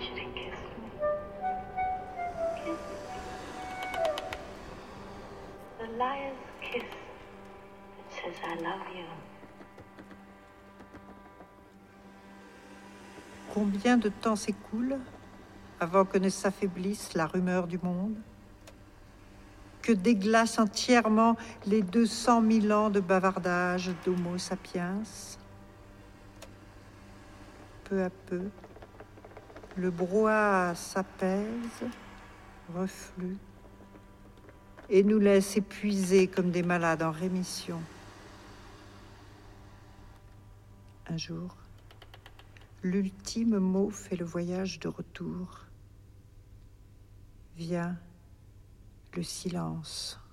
you to kiss me. Kiss me. The liar's kiss that says I love you. Combien de temps s'écoule avant que ne s'affaiblisse la rumeur du monde, que déglace entièrement les 200 000 ans de bavardage d'Homo sapiens? Peu à peu, le brouhaha s'apaise, reflue, et nous laisse épuisés comme des malades en rémission. Un jour, l'ultime mot fait le voyage de retour. Vient le silence.